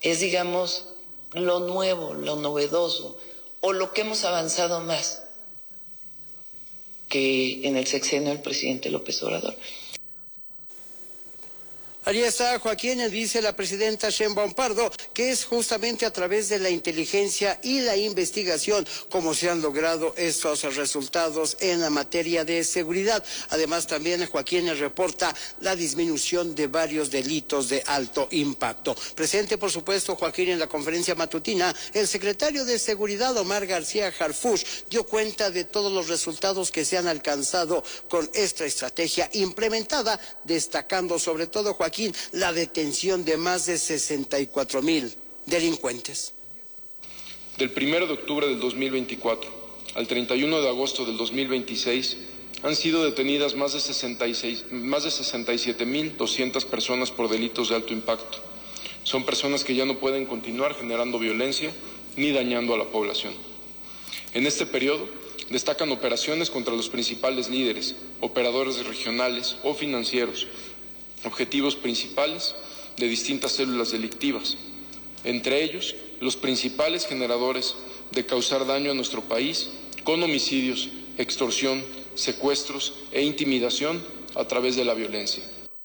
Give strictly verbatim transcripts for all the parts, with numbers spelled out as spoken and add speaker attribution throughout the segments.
Speaker 1: es, digamos, lo nuevo, lo novedoso, o lo que hemos avanzado más que en el sexenio del presidente López Obrador.
Speaker 2: Allí está Joaquín, dice la presidenta Sheinbaum Pardo, que es justamente a través de la inteligencia y la investigación como se han logrado estos resultados en la materia de seguridad. Además, también Joaquín reporta la disminución de varios delitos de alto impacto. Presente, por supuesto, Joaquín, en la conferencia matutina, el secretario de Seguridad, Omar García Harfuch, dio cuenta de todos los resultados que se han alcanzado con esta estrategia implementada, destacando sobre todo, Joaquín, la detención de más de sesenta y cuatro mil delincuentes.
Speaker 3: Del primero de octubre del dos mil veinticuatro al treinta y uno de agosto del dos mil veintiséis han sido detenidas más de sesenta y seis, más de sesenta y siete mil doscientas personas por delitos de alto impacto. Son personas que ya no pueden continuar generando violencia ni dañando a la población. En este periodo destacan operaciones contra los principales líderes, operadores regionales o financieros, objetivos principales de distintas células delictivas, entre ellos los principales generadores de causar daño a nuestro país con homicidios, extorsión, secuestros e intimidación a través de la violencia.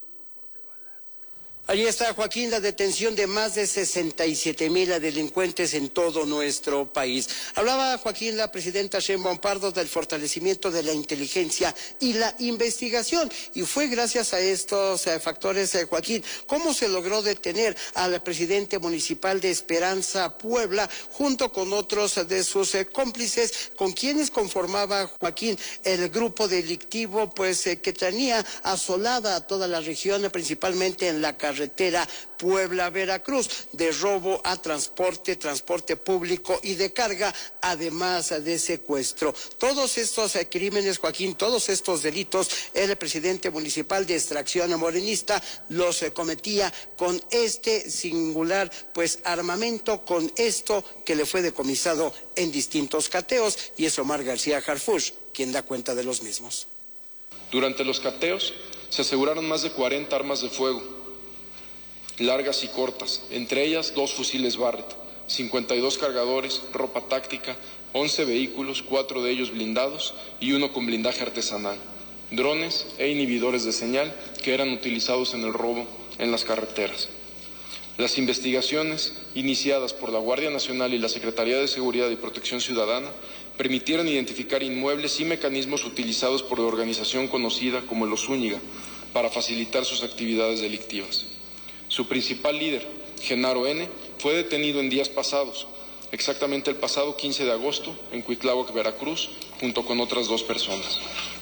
Speaker 2: Allí está, Joaquín, la detención de más de sesenta y siete mil delincuentes en todo nuestro país. Hablaba, Joaquín, la presidenta Sheinbaum Pardo del fortalecimiento de la inteligencia y la investigación. Y fue gracias a estos eh, factores, eh, Joaquín, cómo se logró detener al presidente municipal de Esperanza, Puebla, junto con otros de sus eh, cómplices, con quienes conformaba, Joaquín, el grupo delictivo, pues, eh, que tenía asolada a toda la región, principalmente en la carretera. carretera Puebla-Veracruz, de robo a transporte, transporte público y de carga, además de secuestro. Todos estos eh, crímenes, Joaquín, todos estos delitos, el presidente municipal de extracción morenista los eh, cometía con este singular, pues, armamento, con esto que le fue decomisado en distintos cateos, y es Omar García Harfuch quien da cuenta de los mismos.
Speaker 3: Durante los cateos se aseguraron más de cuarenta armas de fuego, largas y cortas, entre ellas dos fusiles Barrett, cincuenta y dos cargadores, ropa táctica, once vehículos, cuatro de ellos blindados y uno con blindaje artesanal, drones e inhibidores de señal que eran utilizados en el robo en las carreteras. Las investigaciones iniciadas por la Guardia Nacional y la Secretaría de Seguridad y Protección Ciudadana permitieron identificar inmuebles y mecanismos utilizados por la organización conocida como Los Zúñiga para facilitar sus actividades delictivas. Su principal líder, Genaro N., fue detenido en días pasados, exactamente el pasado quince de agosto, en Cuitláhuac, Veracruz, junto con otras dos personas.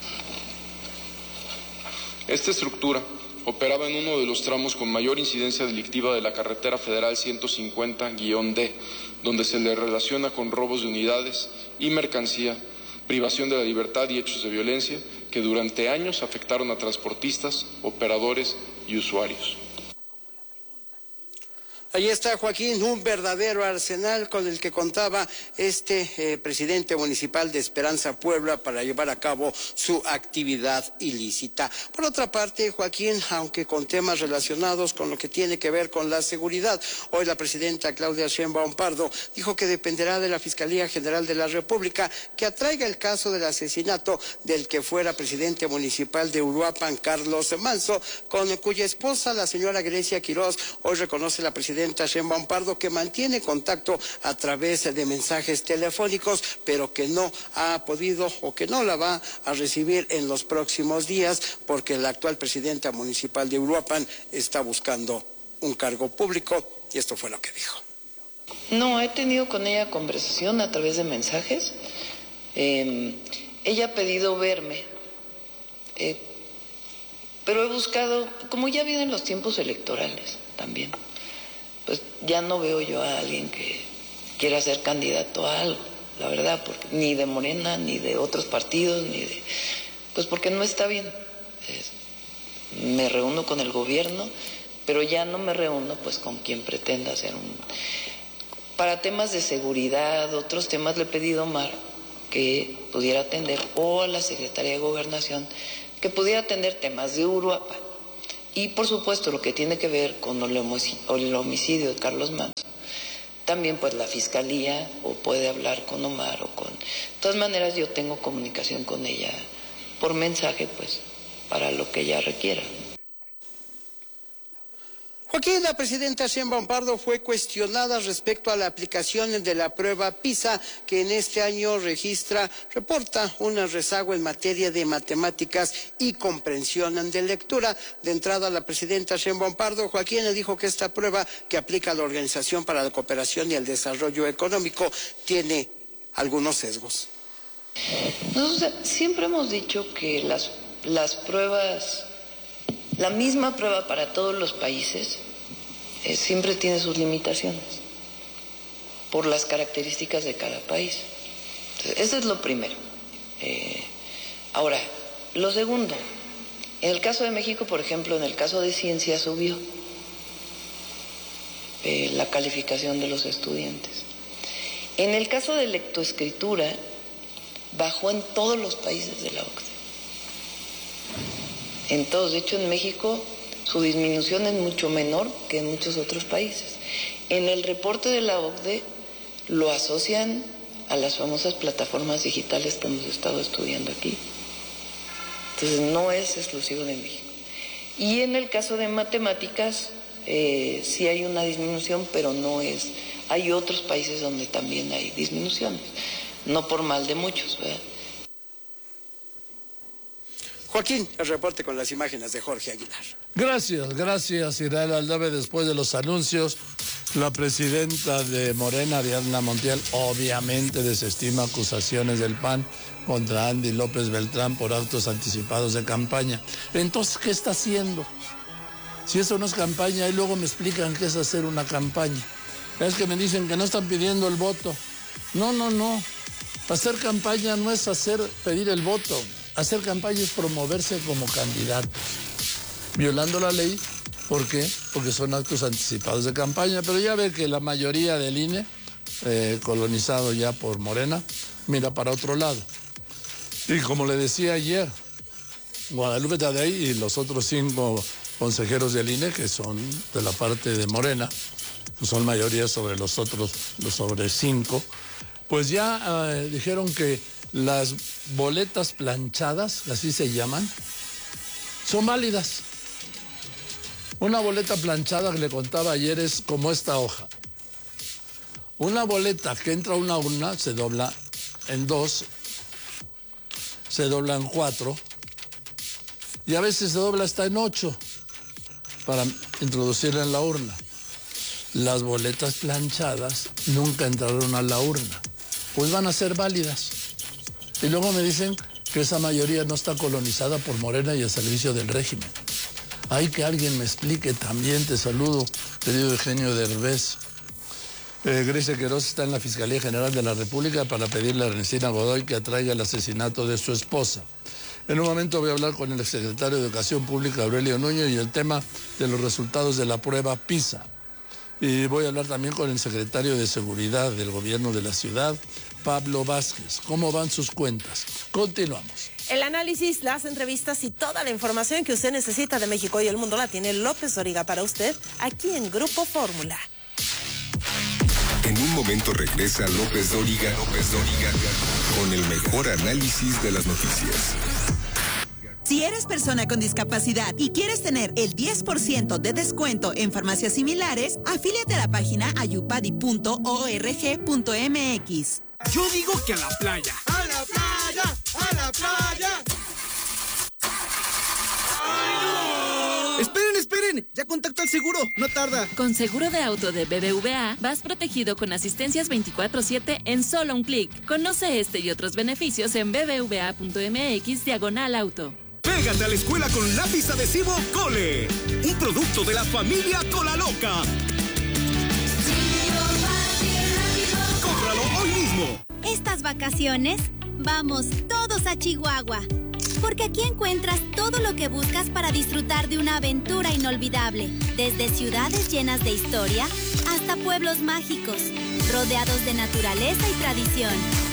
Speaker 3: Esta estructura operaba en uno de los tramos con mayor incidencia delictiva de la carretera federal ciento cincuenta D, donde se le relaciona con robos de unidades y mercancía, privación de la libertad y hechos de violencia que durante años afectaron a transportistas, operadores y usuarios.
Speaker 2: Ahí está, Joaquín, un verdadero arsenal con el que contaba este eh, presidente municipal de Esperanza, Puebla, para llevar a cabo su actividad ilícita. Por otra parte, Joaquín, aunque con temas relacionados con lo que tiene que ver con la seguridad, hoy la presidenta Claudia Sheinbaum Pardo dijo que dependerá de la Fiscalía General de la República que atraiga el caso del asesinato del que fuera presidente municipal de Uruapan, Carlos Manso, con cuya esposa, la señora Grecia Quirós, hoy reconoce la presidenta Sheinbaum Pardo que mantiene contacto a través de mensajes telefónicos, pero que no ha podido o que no la va a recibir en los próximos días porque la actual presidenta municipal de Uruapan está buscando un cargo público, y esto fue lo que dijo.
Speaker 1: No, he tenido con ella conversación a través de mensajes. Eh, ella ha pedido verme, eh, pero he buscado, como ya vienen los tiempos electorales también, pues ya no veo yo a alguien que quiera ser candidato a algo, la verdad, porque ni de Morena, ni de otros partidos, ni de... Pues porque no está bien. Es, me reúno con el gobierno, pero ya no me reúno pues con quien pretenda hacer un... Para temas de seguridad, otros temas, le he pedido a Omar que pudiera atender, o a la Secretaría de Gobernación, que pudiera atender temas de Uruapan. Y por supuesto lo que tiene que ver con el homicidio de Carlos Manso, también pues la fiscalía, o puede hablar con Omar o con... De todas maneras yo tengo comunicación con ella por mensaje, pues, para lo que ella requiera.
Speaker 2: Joaquín, la presidenta Sheinbaum Pardo fue cuestionada respecto a la aplicación de la prueba PISA, que en este año registra, reporta un rezago en materia de matemáticas y comprensión de lectura. De entrada, la presidenta Sheinbaum Pardo, Joaquín, le dijo que esta prueba que aplica la Organización para la Cooperación y el Desarrollo Económico tiene algunos sesgos.
Speaker 1: Nosotros siempre hemos dicho que las, las pruebas, la misma prueba para todos los países, eh, siempre tiene sus limitaciones por las características de cada país. Entonces, eso es lo primero. Eh, ahora, lo segundo, en el caso de México, por ejemplo, en el caso de ciencia subió eh, la calificación de los estudiantes. En el caso de lectoescritura, bajó en todos los países de la O C DE. En todos. De hecho, en México su disminución es mucho menor que en muchos otros países. En el reporte de la O C D E lo asocian a las famosas plataformas digitales que hemos estado estudiando aquí. Entonces, no es exclusivo de México. Y en el caso de matemáticas, eh, sí hay una disminución, pero no es... Hay otros países donde también hay disminuciones. No por mal de muchos, ¿verdad?
Speaker 2: Joaquín, el reporte con las imágenes de Jorge Aguilar.
Speaker 4: Gracias, gracias, Israel Aldave. Después de los anuncios, la presidenta de Morena, Ariadna Montiel, obviamente desestima acusaciones del P A N contra Andy López Beltrán por actos anticipados de campaña. Entonces, ¿qué está haciendo? Si eso no es campaña, y luego me explican qué es hacer una campaña. Es que me dicen que no están pidiendo el voto. No, no, no. Hacer campaña no es hacer pedir el voto. Hacer campaña es promoverse como candidatos, violando la ley. ¿Por qué? Porque son actos anticipados de campaña. Pero ya ve que la mayoría del I N E, eh, colonizado ya por Morena, mira para otro lado. Y como le decía ayer, Guadalupe Tadei y los otros cinco consejeros del I N E, que son de la parte de Morena, son mayoría sobre los otros, los sobre cinco, pues ya eh, dijeron que las boletas planchadas, así se llaman, son válidas. Una boleta planchada que le contaba ayer es como esta hoja. Una boleta que entra a una urna se dobla en dos, se dobla en cuatro y a veces se dobla hasta en ocho para introducirla en la urna. Las boletas planchadas nunca entraron a la urna, pues van a ser válidas. Y luego me dicen que esa mayoría no está colonizada por Morena y el servicio del régimen. Hay que alguien me explique también. Te saludo, querido Eugenio Derbez. Eh, Grecia Queiroz está en la Fiscalía General de la República para pedirle a Ernestina Godoy que atraiga el asesinato de su esposa. En un momento voy a hablar con el exsecretario de Educación Pública, Aurelio Nuño, y el tema de los resultados de la prueba PISA. Y voy a hablar también con el secretario de Seguridad del Gobierno de la Ciudad, Pablo Vázquez. ¿Cómo van sus cuentas? Continuamos.
Speaker 5: El análisis, las entrevistas y toda la información que usted necesita de México y el mundo la tiene López Dóriga para usted aquí en Grupo Fórmula.
Speaker 6: En un momento regresa López Dóriga, López Dóriga, con el mejor análisis de las noticias.
Speaker 7: Si eres persona con discapacidad y quieres tener el diez por ciento de descuento en farmacias similares, afíliate a la página ayupadi punto org punto mx.
Speaker 8: Yo digo que a la playa. ¡A la playa! ¡A la playa! ¡Ay, no! ¡Esperen, esperen! Ya contacto al seguro, no tarda.
Speaker 9: Con seguro de auto de B B V A, vas protegido con asistencias veinticuatro siete en solo un clic. Conoce este y otros beneficios en bbva punto mx diagonal auto.
Speaker 8: Pégate a la escuela con lápiz adhesivo Cole, un producto de la familia Cola Loca. ¡Cómpralo hoy mismo!
Speaker 10: Estas vacaciones, vamos todos a Chihuahua, porque aquí encuentras todo lo que buscas para disfrutar de una aventura inolvidable, desde ciudades llenas de historia hasta pueblos mágicos, rodeados de naturaleza y tradición.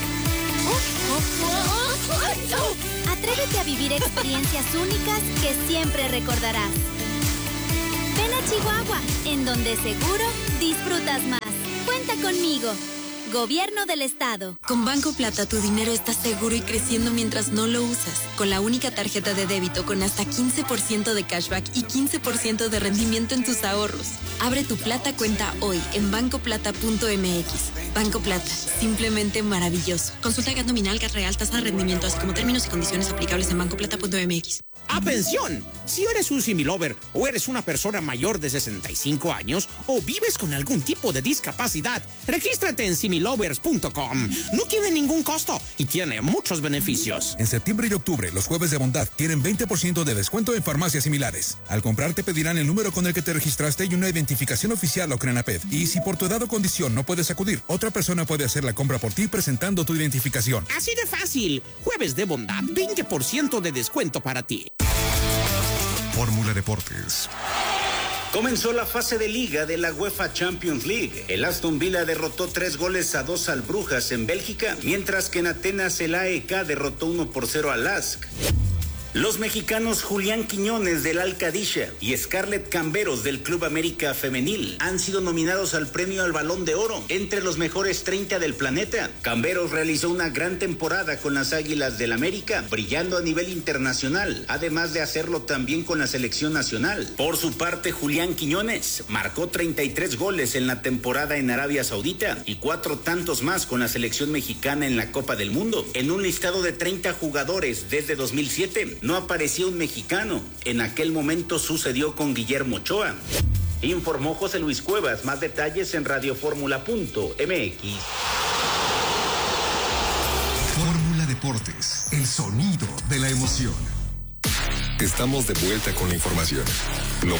Speaker 10: Atrévete a vivir experiencias únicas que siempre recordarás. Ven a Chihuahua, en donde seguro disfrutas más. Cuenta conmigo. Gobierno del Estado.
Speaker 11: Con Banco Plata tu dinero está seguro y creciendo mientras no lo usas. Con la única tarjeta de débito con hasta quince por ciento de cashback y quince por ciento de rendimiento en tus ahorros. Abre tu Plata cuenta hoy en banco plata punto m x. Banco Plata, simplemente maravilloso. Consulta el gat nominal, gat real, tasa de rendimiento, así como términos y condiciones aplicables en banco plata punto m x.
Speaker 12: ¡Atención! Si eres un similover o eres una persona mayor de sesenta y cinco años o vives con algún tipo de discapacidad, regístrate en similovers punto com. No tiene ningún costo y tiene muchos beneficios.
Speaker 13: En septiembre y octubre, los jueves de bondad tienen veinte por ciento de descuento en farmacias similares. Al comprar te pedirán el número con el que te registraste y una identificación oficial o Crenaped. Y si por tu edad o condición no puedes acudir, otra persona puede hacer la compra por ti presentando tu identificación.
Speaker 12: Así de fácil. Jueves de bondad, veinte por ciento de descuento para ti.
Speaker 6: Fórmula Deportes.
Speaker 14: Comenzó la fase de liga de la UEFA Champions League. El Aston Villa derrotó tres goles a dos al Brujas en Bélgica, mientras que en Atenas el A E K derrotó uno por cero al Lask. Los mexicanos Julián Quiñones del Al-Qadisha y Scarlett Camberos del Club América Femenil han sido nominados al premio al Balón de Oro entre los mejores treinta del planeta. Camberos realizó una gran temporada con las Águilas del América, brillando a nivel internacional, además de hacerlo también con la selección nacional. Por su parte, Julián Quiñones marcó treinta y tres goles en la temporada en Arabia Saudita y cuatro tantos más con la selección mexicana en la Copa del Mundo. En un listado de treinta jugadores desde dos mil siete, no aparecía un mexicano. En aquel momento sucedió con Guillermo Ochoa. Informó José Luis Cuevas. Más detalles en radioformula punto m x.
Speaker 6: Fórmula Deportes, el sonido de la emoción. Estamos de vuelta con la información. Lo